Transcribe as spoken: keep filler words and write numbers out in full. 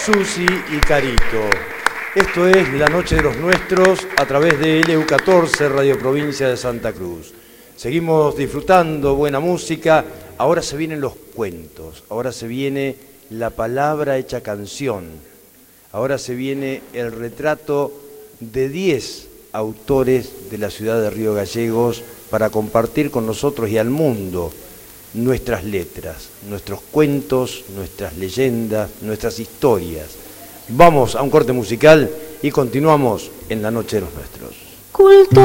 Susi y Carito. Esto es La Noche de los Nuestros a través de L U catorce, Radio Provincia de Santa Cruz. Seguimos disfrutando buena música. Ahora se vienen los cuentos, ahora se viene la palabra hecha canción, ahora se viene el retrato de diez autores de la ciudad de Río Gallegos para compartir con nosotros y al mundo nuestras letras, nuestros cuentos, nuestras leyendas, nuestras historias. Vamos a un corte musical y continuamos en La Noche de los Nuestros. Culto